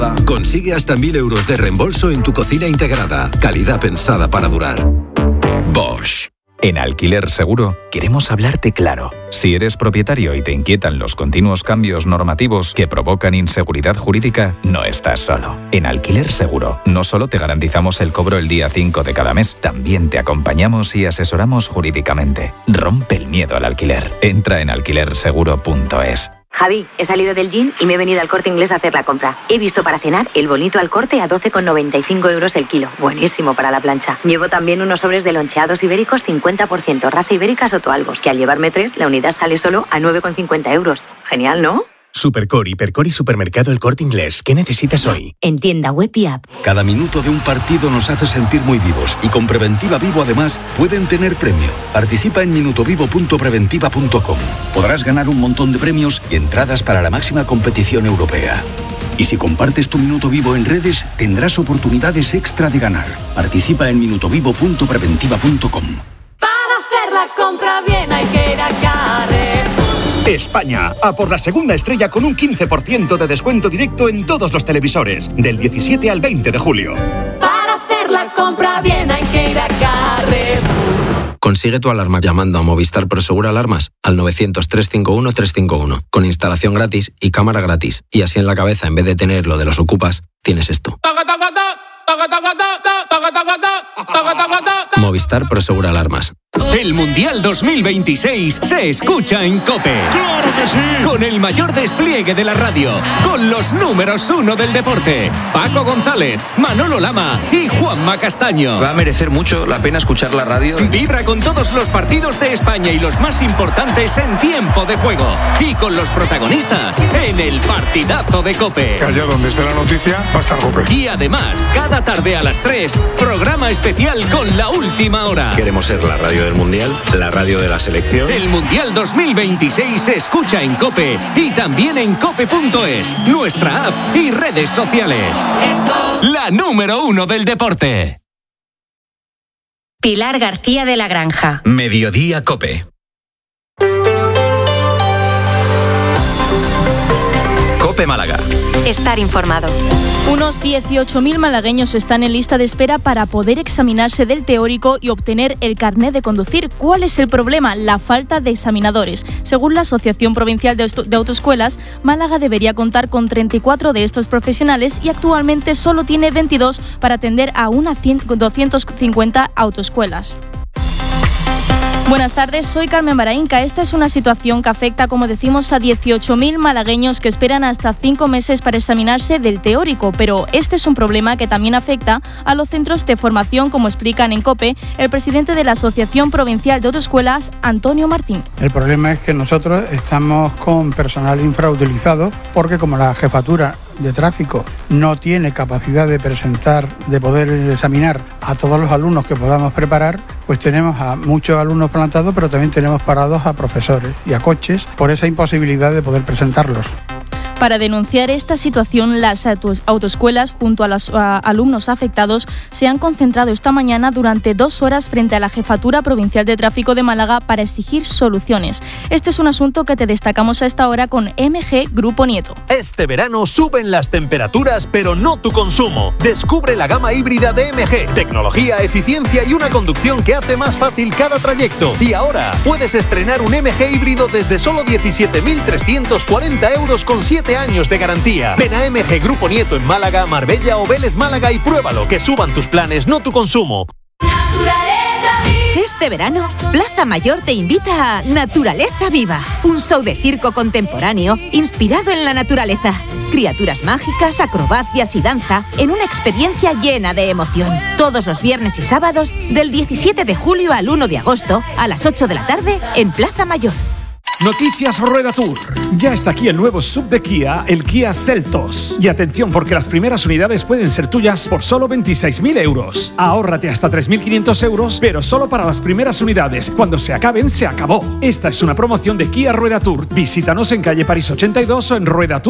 Consigue hasta 1.000 euros de reembolso en tu cocina integrada. Calidad pensada para durar. Bosch. En Alquiler Seguro queremos hablarte claro. Si eres propietario y te inquietan los continuos cambios normativos que provocan inseguridad jurídica, no estás solo. En Alquiler Seguro no solo te garantizamos el cobro el día 5 de cada mes, también te acompañamos y asesoramos jurídicamente. Rompe el miedo al alquiler. Entra en alquilerseguro.es. Javi, he salido del gym y me he venido al Corte Inglés a hacer la compra. He visto para cenar el bonito al corte a 12,95 euros el kilo. Buenísimo para la plancha. Llevo también unos sobres de loncheados ibéricos 50%, raza ibérica Sotoalbos, que al llevarme 3, la unidad sale solo a 9,50 euros. Genial, ¿no? Supercor, Hipercor y Supermercado El Corte Inglés. ¿Qué necesitas hoy? En tienda web y app. Cada minuto de un partido nos hace sentir muy vivos y con Preventiva Vivo además pueden tener premio. Participa en minutovivo.preventiva.com. Podrás ganar un montón de premios y entradas para la máxima competición europea. Y si compartes tu Minuto Vivo en redes, tendrás oportunidades extra de ganar. Participa en minutovivo.preventiva.com. Para hacer la compra bien hay que ir a Carrefour. España, a por la segunda estrella con un 15% de descuento directo en todos los televisores, del 17 al 20 de julio. Para hacer la compra bien hay que ir a Carrefour. Consigue tu alarma llamando a Movistar Prosegur Alarmas al 900-351-351, con instalación gratis y cámara gratis. Y así en la cabeza, en vez de tener lo de los ocupas, tienes esto. Movistar Prosegur Alarmas. El Mundial 2026 se escucha en COPE. ¡Claro que sí! Con el mayor despliegue de la radio, con los números 1 del deporte, Paco González, Manolo Lama y Juanma Castaño. Va a merecer mucho la pena escuchar la radio. Vibra con todos los partidos de España y los más importantes en tiempo de juego. Y con los protagonistas en el partidazo de COPE. Que allá donde esté la noticia va a estar COPE. Y además, cada tarde a las 3, programa especial con La Última Hora. Queremos ser la radio del Mundial, la radio de la selección. El Mundial 2026 se escucha en COPE y también en cope.es, nuestra app y redes sociales. La número 1 del deporte. Pilar García de la Granja. Mediodía COPE. COPE Málaga. Estar informado. Unos 18.000 malagueños están en lista de espera para poder examinarse del teórico y obtener el carnet de conducir. ¿Cuál es el problema? La falta de examinadores. Según la Asociación Provincial de Autoescuelas, Málaga debería contar con 34 de estos profesionales y actualmente solo tiene 22 para atender a unas 250 autoescuelas. Buenas tardes, soy Carmen Baraínca. Esta es una situación que afecta, como decimos, a 18.000 malagueños que esperan hasta 5 meses para examinarse del teórico, pero este es un problema que también afecta a los centros de formación, como explican en COPE el presidente de la Asociación Provincial de Autoescuelas, Antonio Martín. El problema es que nosotros estamos con personal infrautilizado porque como la jefatura de tráfico no tiene capacidad de poder examinar a todos los alumnos que podamos preparar, pues tenemos a muchos alumnos plantados, pero también tenemos parados a profesores y a coches por esa imposibilidad de poder presentarlos. Para denunciar esta situación, las autoescuelas, junto a los alumnos afectados, se han concentrado esta mañana durante 2 horas frente a la Jefatura Provincial de Tráfico de Málaga para exigir soluciones. Este es un asunto que te destacamos a esta hora con MG Grupo Nieto. Este verano suben las temperaturas, pero no tu consumo. Descubre la gama híbrida de MG. Tecnología, eficiencia y una conducción que hace más fácil cada trayecto. Y ahora puedes estrenar un MG híbrido desde solo 17.340 euros con 7 años de garantía. Ven a MG Grupo Nieto en Málaga, Marbella o Vélez Málaga y pruébalo. Que suban tus planes, no tu consumo. Este verano, Plaza Mayor te invita a Naturaleza Viva, un show de circo contemporáneo inspirado en la naturaleza. Criaturas mágicas, acrobacias y danza en una experiencia llena de emoción. Todos los viernes y sábados, del 17 de julio al 1 de agosto, a las 8 de la tarde, en Plaza Mayor. Noticias Rueda Tour. Ya está aquí el nuevo sub de Kia, el Kia Seltos. Y atención, porque las primeras unidades pueden ser tuyas por solo 26.000 euros. Ahórrate hasta 3.500 euros, pero solo para las primeras unidades. Cuando se acaben, se acabó. Esta es una promoción de Kia Rueda Tour. Visítanos en calle París 82 o en ruedatour.es.